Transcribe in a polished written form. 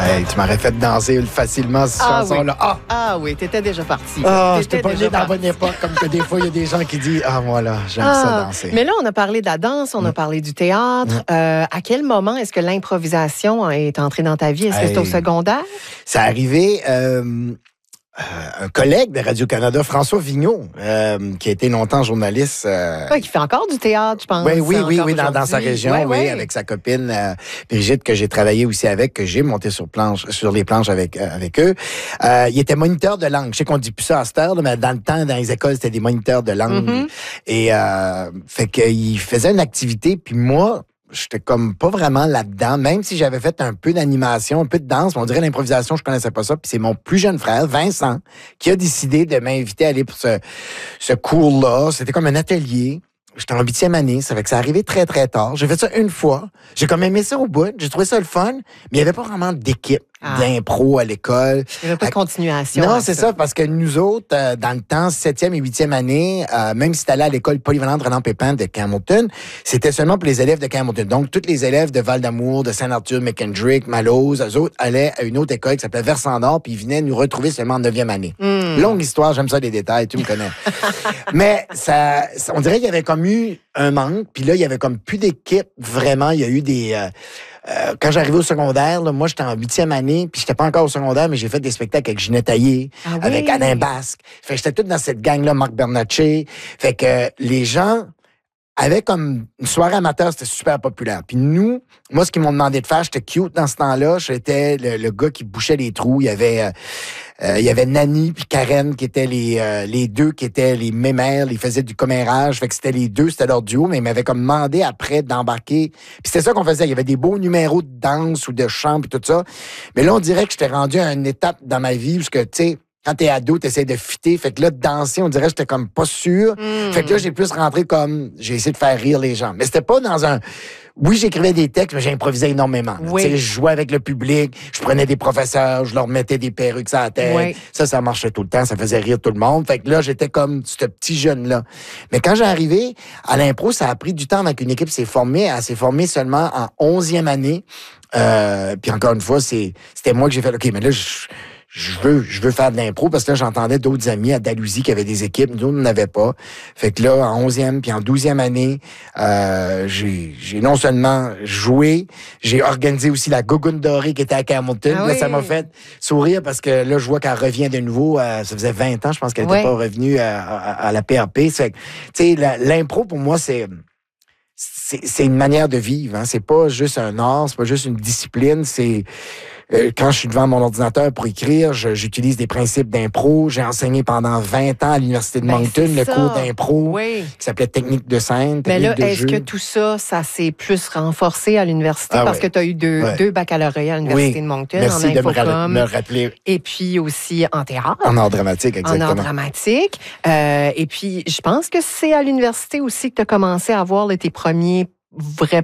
Hey, tu m'aurais fait danser facilement cette chanson-là. Oui. Ah oui, t'étais déjà parti. J'étais pas né dans la bonne époque, comme que des fois, il y a des gens qui disent « Ah, moi, là, j'aime ça danser. » Mais là, on a parlé de la danse, on a parlé du théâtre. À quel moment est-ce que l'improvisation est entrée dans ta vie? Est-ce que c'est au secondaire? C'est arrivé... un collègue de Radio-Canada, François Vigneault, qui a été longtemps journaliste. Qui fait encore du théâtre, je pense. Oui, dans sa région, avec sa copine Brigitte, que j'ai travaillé aussi avec, que j'ai monté sur les planches avec eux. Il était moniteur de langue. Je sais qu'on dit plus ça à cette heure, mais dans le temps, dans les écoles, c'était des moniteurs de langue. Et fait qu'il faisait une activité, puis moi... J'étais comme pas vraiment là-dedans, même si j'avais fait un peu d'animation, un peu de danse, mais on dirait l'improvisation, je connaissais pas ça. Puis c'est mon plus jeune frère, Vincent, qui a décidé de m'inviter à aller pour ce cours-là. C'était comme un atelier. J'étais en 8e année, ça fait que ça arrivait très, très tard. J'ai fait ça une fois. J'ai comme aimé ça au bout. J'ai trouvé ça le fun, mais il n'y avait pas vraiment d'équipe d'impro à l'école. Il n'y avait pas de continuation. Non, c'est ça, parce que nous autres, dans le temps, 7e et 8e année, même si tu allais à l'école polyvalente Renan-Pépin de Campbellton, c'était seulement pour les élèves de Campbellton. Donc, tous les élèves de Val-d'Amour, de Saint-Arthur, McKendrick, Malose, eux autres allaient à une autre école qui s'appelait Versant d'Or, puis ils venaient nous retrouver seulement en 9e année. Longue histoire, j'aime ça, les détails, tu me connais. Mais on dirait qu'il y avait comme eu un manque, puis là, il y avait comme plus d'équipe, vraiment. Il y a eu des... quand j'arrivais au secondaire, là, moi, j'étais en 8e année, puis j'étais pas encore au secondaire, mais j'ai fait des spectacles avec Ginette Taillé, avec Alain Basque. Fait que j'étais tout dans cette gang-là, Marc Bernatchez. Fait que les gens avaient comme une soirée amateur, c'était super populaire. Puis nous, moi, ce qu'ils m'ont demandé de faire, j'étais cute dans ce temps-là. J'étais le gars qui bouchait les trous. Il y avait Nani puis Karen qui étaient les deux qui étaient les mémères, ils faisaient du commérage, fait que c'était les deux, c'était leur duo, mais ils m'avaient comme demandé après d'embarquer. Puis c'était ça qu'on faisait, il y avait des beaux numéros de danse ou de chant puis tout ça. Mais là, on dirait que j'étais rendu à une étape dans ma vie parce que, tu sais, quand t'es ado, t'essaies de fitter. Fait que là, de danser, on dirait que j'étais comme pas sûr. Fait que là, j'ai plus rentré comme... J'ai essayé de faire rire les gens. Mais c'était pas dans un... Oui, j'écrivais des textes, mais j'improvisais énormément. Tu sais, je jouais avec le public, je prenais des professeurs, je leur mettais des perruques sur la tête. Ça marchait tout le temps, ça faisait rire tout le monde. Fait que là, j'étais comme ce petit jeune-là. Mais quand j'ai arrivé à l'impro, ça a pris du temps avant qu'une équipe s'est formée. Elle s'est formée seulement en 11e année. Puis encore une fois, c'était moi que j'ai fait, OK, mais là, je veux faire de l'impro parce que là, j'entendais d'autres amis à Dalhousie qui avaient des équipes. Nous, on n'en avait pas. Fait que là, en 11e puis en 12e année, j'ai non seulement joué, j'ai organisé aussi la Gougoune dorée qui était à Campbellton. Là, ça m'a fait sourire parce que là, je vois qu'elle revient de nouveau. Ça faisait 20 ans, je pense qu'elle n'était pas revenue à la PRP. Fait que, tu sais, l'impro, pour moi, c'est une manière de vivre. Hein. C'est pas juste un art, c'est pas juste une discipline, c'est... Quand je suis devant mon ordinateur pour écrire, j'utilise des principes d'impro. J'ai enseigné pendant 20 ans à l'Université de Moncton le cours d'impro qui s'appelait Technique de scène, Mais là, est-ce que tout ça s'est plus renforcé à l'université? Parce que tu as eu deux baccalauréats à l'Université de Moncton. Merci de me rappeler. Et puis aussi en théâtre. En art dramatique, exactement. En art dramatique. Et puis, je pense que c'est à l'université aussi que tu as commencé à avoir tes premiers vrais